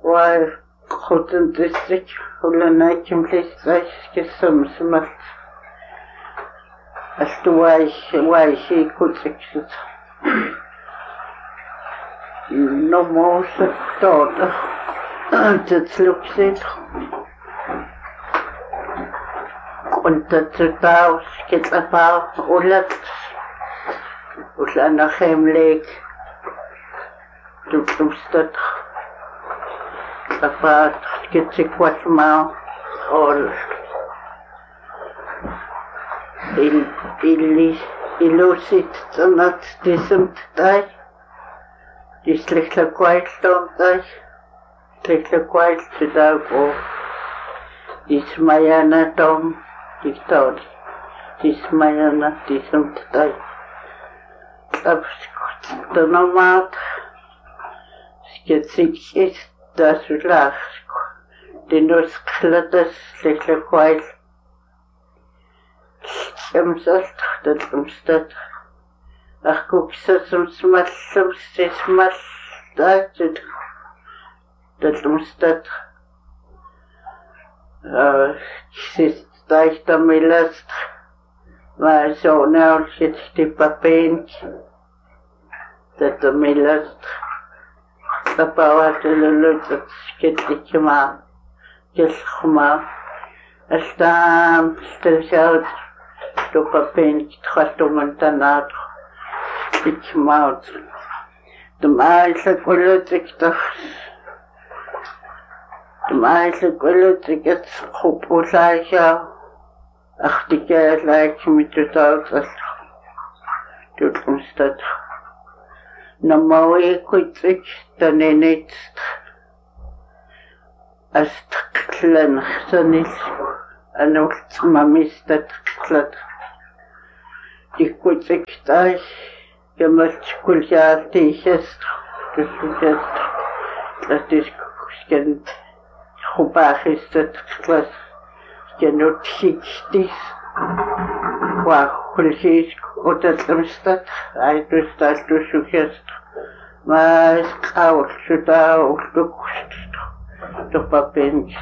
Why couldn't district Hulana complete some as to why she could exit. No more daughter that looks it. Contact the house, get about all that. Ulana Hemlake to start about get sick what now or illusit not decent die. This little quiet don't die. Little quiet to dog or this Mayana Tom dictator. This Mayana decent die. The nomad gets sick is das lach. The nose clatters little quiet. Himself that umstead. Ach cooks some small that umstead. She's died the millest. My so now she's the pain. That the millest. The power to the look that skitty kima. Just kima. A stamp still shout. To papain to Montana. Big mouth. The miles of politics. The miles of politics gets hope was I shall. Ach, the girl like me to talk us. To constat. No more quick than in it. As Tlan Sanis. And old mammies that clat. The quick die. The much cool yard teachers to suggest that this can Hubach is that class cannot teach this. Wow, will he or that Amstad? I do start to suggest my cow should out look to Papin.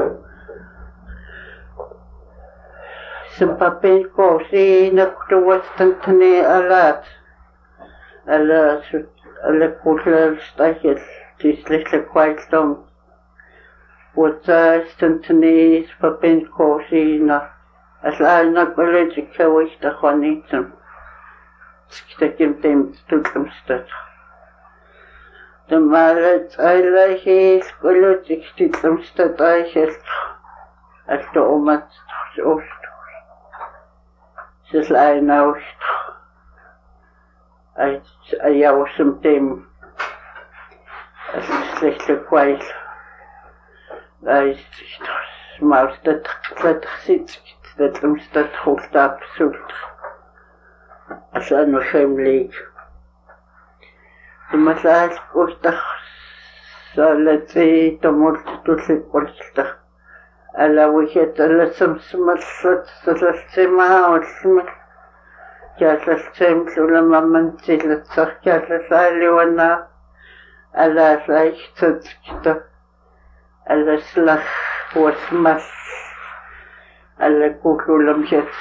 Some Papin goes in up to Western Tane a lot. Alla kutlar stachel, this little quiet long. What's instantaneous Papin Cosina, as I not going to carry the Juanitum. Sticking them to them stud. The mallet I like his politics to them stud I shall as the omat ost. Says I know. I was something little quiet. I mouse that sits that that hold up sult. As I know shame league. The massage was the so let's say the multitude was the allow we had a lesson small such the same house. Kjærles tømsule mammen til at så kjærles alliona alla sleiktøtskta alla slag og smass alla kukulam kjøtt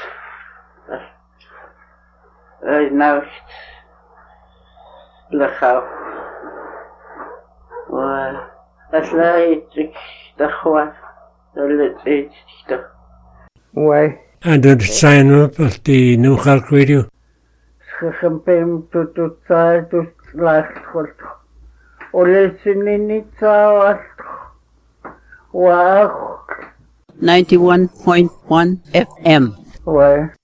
naucht lachav og aslaitik dakhwa alla tsitik Why? And did sign up at the New Halk Radio? Champagne to try to last for. Or listening it out. Wow. 91.1 FM. Why?